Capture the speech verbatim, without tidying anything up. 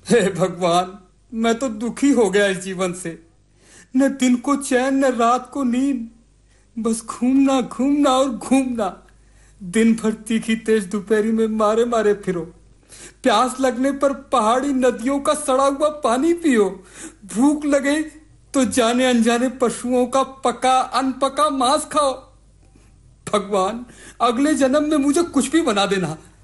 हे भगवान, मैं तो दुखी हो गया इस जीवन से। न दिन को चैन, न रात को नींद, बस घूमना घूमना और घूमना। दिन भर तीखी तेज दोपहरी में मारे मारे फिरो। प्यास लगने पर पहाड़ी नदियों का सड़ा हुआ पानी पियो। भूख लगे तो जाने अनजाने पशुओं का पका अनपका मांस खाओ। भगवान, अगले जन्म में मुझे कुछ भी बना देना।